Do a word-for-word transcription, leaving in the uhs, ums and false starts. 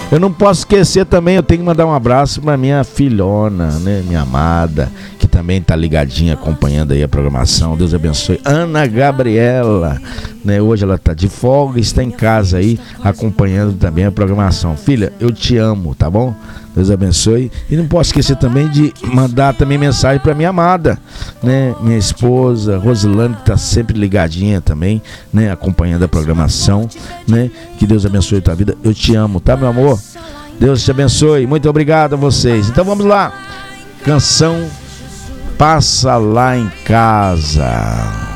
Eu não posso esquecer também, eu tenho que mandar um abraço pra minha filhona, né? Minha amada, que também tá ligadinha, acompanhando aí a programação. Deus abençoe. Ana Gabriela, né? Hoje ela tá de folga, está em casa aí, acompanhando também a programação. Filha, eu te amo, tá bom? Deus abençoe. E não posso esquecer também de mandar também mensagem para minha amada, né? Minha esposa, Rosilane, que tá sempre ligadinha também, né? Acompanhando a programação, né? Que Deus abençoe a tua vida. Eu te amo, tá, meu amor? Deus te abençoe. Muito obrigado a vocês. Então vamos lá. Canção Passa Lá em Casa.